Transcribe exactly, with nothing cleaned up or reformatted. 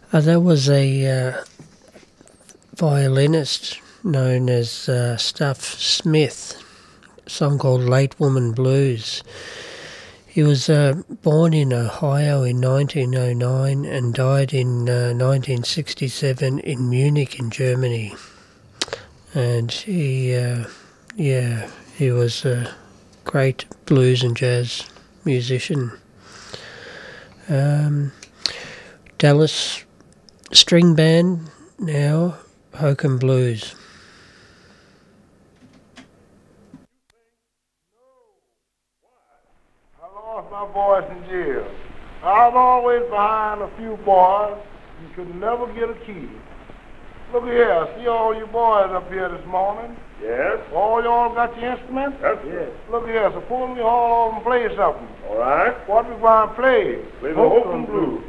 Uh, there was a uh, violinist known as uh, Stuff Smith, a song called Late Woman Blues. He was uh, born in Ohio in nineteen oh nine and died in uh, nineteen sixty-seven in Munich in Germany. And he, uh, yeah, he was a great blues and jazz musician. Um, Dallas string band now, Hokum Blues. I lost my voice in jail. I was always behind a few boys. You could never get a key. Look here, see all you boys up here this morning? Yes? All y'all got your instruments? Yes, sir. Look here, suppose we all of them play something. All right. What we going to play? Play the Hokum Blues.